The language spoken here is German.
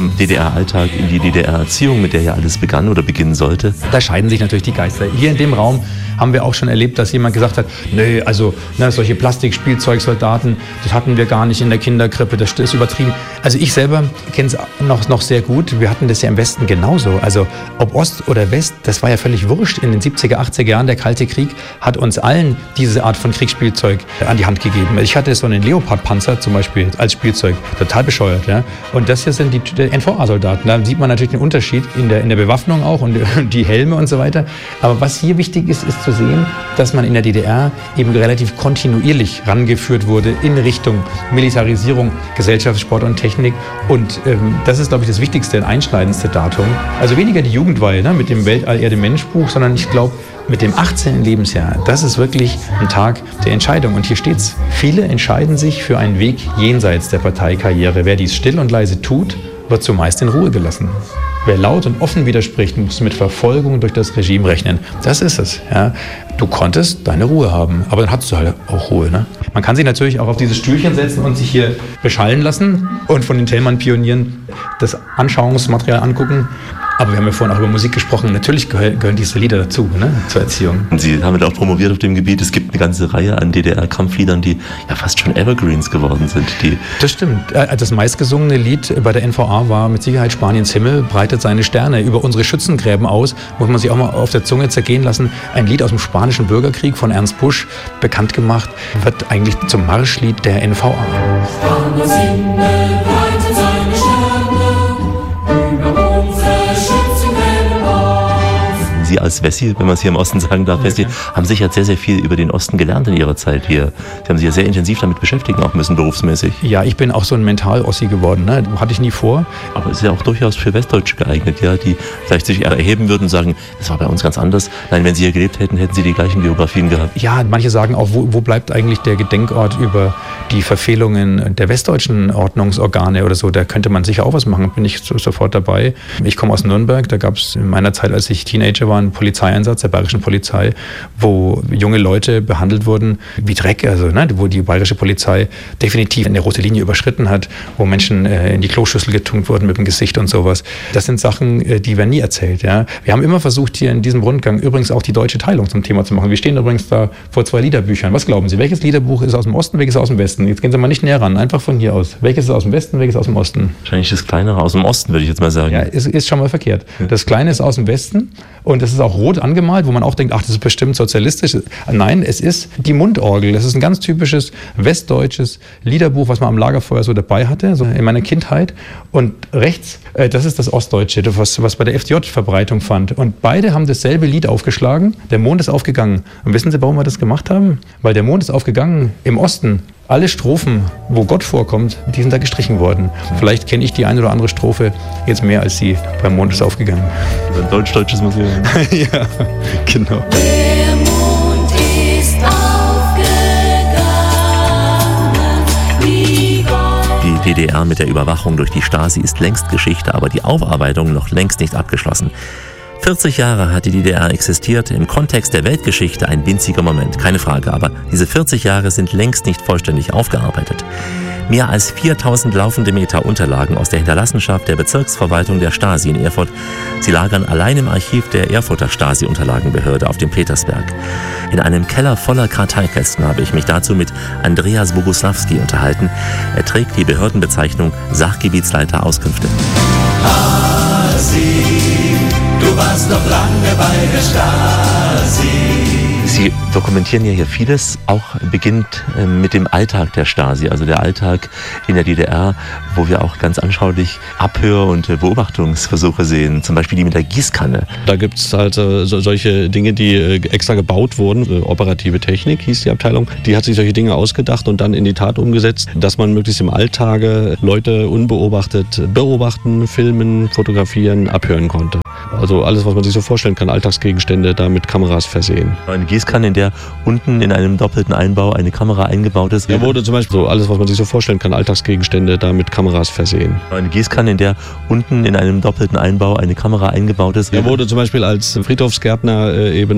vom DDR-Alltag in die DDR-Erziehung, mit der ja alles begann oder beginnen sollte. Da scheiden sich natürlich die Geister. Hier in dem Raum haben wir auch schon erlebt, dass jemand gesagt hat, nö, also solche Plastikspielzeugsoldaten, das hatten wir gar nicht in der Kinderkrippe, das ist übertrieben. Also ich selber kenne es noch sehr gut. Wir hatten das ja im Westen genauso. Also ob Ost oder West, das war ja völlig wurscht. In den 70er, 80er Jahren, der Kalte Krieg hat uns allen diese Art von Kriegsspielzeug an die Hand gegeben. Ich hatte so einen Leopard-Panzer zum Beispiel als Spielzeug, total bescheuert. Ja? Und das hier sind die NVA-Soldaten. Da sieht man natürlich den Unterschied in der Bewaffnung auch und die Helme und so weiter. Aber was hier wichtig ist, ist zu sehen, dass man in der DDR eben relativ kontinuierlich rangeführt wurde in Richtung Militarisierung, Gesellschaft, Sport und Technik. Und das ist, glaube ich, das wichtigste und einschneidendste Datum. Also weniger die Jugendweihe mit dem Weltall-Erde-Mensch-Buch, sondern ich glaube, mit dem 18. Lebensjahr, das ist wirklich ein Tag der Entscheidung. Und hier steht's. Viele entscheiden sich für einen Weg jenseits der Parteikarriere. Wer dies still und leise tut, wird zumeist in Ruhe gelassen. Wer laut und offen widerspricht, muss mit Verfolgung durch das Regime rechnen. Das ist es. Ja. Du konntest deine Ruhe haben, aber dann hattest du halt auch Ruhe. Ne? Man kann sich natürlich auch auf dieses Stühlchen setzen und sich hier beschallen lassen und von den Thälmann-Pionieren das Anschauungsmaterial angucken. Aber wir haben ja vorhin auch über Musik gesprochen. Natürlich gehören diese Lieder dazu, ne, zur Erziehung. Und Sie haben ja auch promoviert auf dem Gebiet. Es gibt eine ganze Reihe an DDR-Kampfliedern, die ja fast schon Evergreens geworden sind. Das stimmt. Das meistgesungene Lied bei der NVA war mit Sicherheit Spaniens Himmel breitet seine Sterne über unsere Schützengräben aus. Muss man sich auch mal auf der Zunge zergehen lassen. Ein Lied aus dem Spanischen Bürgerkrieg von Ernst Busch, bekannt gemacht, wird eigentlich zum Marschlied der NVA. Spaniens Himmel breitet seine Sterne über unsere Sie als Wessi, wenn man es hier im Osten sagen darf, Wessi, haben sicher sehr, sehr viel über den Osten gelernt in Ihrer Zeit hier. Sie haben sich ja sehr intensiv damit beschäftigen auch müssen, berufsmäßig. Ja, ich bin auch so ein Mental-Ossi geworden, ne? Hatte ich nie vor. Aber es ist ja auch durchaus für Westdeutsche geeignet, ja, die vielleicht sich erheben würden und sagen, das war bei uns ganz anders. Nein, wenn Sie hier gelebt hätten, hätten Sie die gleichen Biografien gehabt. Ja, manche sagen auch, wo bleibt eigentlich der Gedenkort über die Verfehlungen der westdeutschen Ordnungsorgane oder so? Da könnte man sicher auch was machen, bin ich sofort dabei. Ich komme aus Nürnberg, da gab es in meiner Zeit, als ich Teenager war, einen Polizeieinsatz der bayerischen Polizei, wo junge Leute behandelt wurden wie Dreck, also wo die bayerische Polizei definitiv eine rote Linie überschritten hat, wo Menschen in die Kloschüssel getunkt wurden mit dem Gesicht und sowas. Das sind Sachen, die werden nie erzählt. Ja? Wir haben immer versucht, hier in diesem Rundgang übrigens auch die deutsche Teilung zum Thema zu machen. Wir stehen übrigens da vor 2 Liederbüchern. Was glauben Sie? Welches Liederbuch ist aus dem Osten, welches aus dem Westen? Jetzt gehen Sie mal nicht näher ran, einfach von hier aus. Welches ist aus dem Westen, welches aus dem Osten? Wahrscheinlich das kleinere aus dem Osten, würde ich jetzt mal sagen. Ja, ist schon mal verkehrt. Das Kleine ist aus dem Westen und das ist auch rot angemalt, wo man auch denkt, ach, das ist bestimmt sozialistisch. Nein, es ist die Mundorgel. Das ist ein ganz typisches westdeutsches Liederbuch, was man am Lagerfeuer so dabei hatte, so in meiner Kindheit. Und rechts, das ist das Ostdeutsche, was bei der FDJ-Verbreitung fand. Und beide haben dasselbe Lied aufgeschlagen. Der Mond ist aufgegangen. Und wissen Sie, warum wir das gemacht haben? Weil der Mond ist aufgegangen im Osten. Alle Strophen, wo Gott vorkommt, die sind da gestrichen worden. Vielleicht kenne ich die eine oder andere Strophe jetzt mehr als Sie beim Mond ist aufgegangen. Ein deutsch-deutsches Museum. Ja, genau. Der Mond ist aufgegangen, wie Gott. Die DDR mit der Überwachung durch die Stasi ist längst Geschichte, aber die Aufarbeitung noch längst nicht abgeschlossen. 40 Jahre hat die DDR existiert, im Kontext der Weltgeschichte ein winziger Moment, keine Frage, aber diese 40 Jahre sind längst nicht vollständig aufgearbeitet. Mehr als 4000 laufende Meter Unterlagen aus der Hinterlassenschaft der Bezirksverwaltung der Stasi in Erfurt. Sie lagern allein im Archiv der Erfurter Stasi-Unterlagenbehörde auf dem Petersberg. In einem Keller voller Karteikästen habe ich mich dazu mit Andreas Boguslawski unterhalten. Er trägt die Behördenbezeichnung Sachgebietsleiter Auskünfte. Du warst noch lange bei der Stasi. Sie dokumentieren ja hier vieles, auch beginnt mit dem Alltag der Stasi, also der Alltag in der DDR, wo wir auch ganz anschaulich Abhör- und Beobachtungsversuche sehen, zum Beispiel die mit der Gießkanne. Da gibt es halt solche Dinge, die extra gebaut wurden. Operative Technik hieß die Abteilung. Die hat sich solche Dinge ausgedacht und dann in die Tat umgesetzt, dass man möglichst im Alltage Leute unbeobachtet beobachten, filmen, fotografieren, abhören konnte. Also alles, was man sich so vorstellen kann, Alltagsgegenstände da mit Kameras versehen. Eine Gießkanne, in der unten in einem doppelten Einbau eine Kamera eingebaut ist. Da wurde zum Beispiel so alles, was man sich so vorstellen kann, Alltagsgegenstände da mit Kameras versehen. Eine Gießkanne, in der unten in einem doppelten Einbau eine Kamera eingebaut ist. Er wurde zum Beispiel als Friedhofsgärtner eben